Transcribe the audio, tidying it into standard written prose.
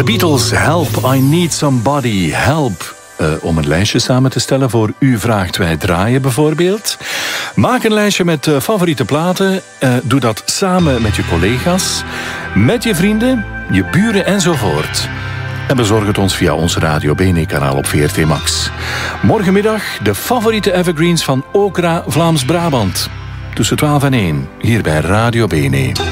Beatles, Help, I Need Somebody, Help. Om een lijstje samen te stellen voor U vraagt wij draaien bijvoorbeeld. Maak een lijstje met favoriete platen. Doe dat samen met je collega's, met je vrienden, je buren enzovoort. En bezorg het ons via ons Radio Bene-kanaal op VRT Max. Morgenmiddag de favoriete evergreens van Okra Vlaams-Brabant. Tussen 12 en 1, hier bij Radio Bene.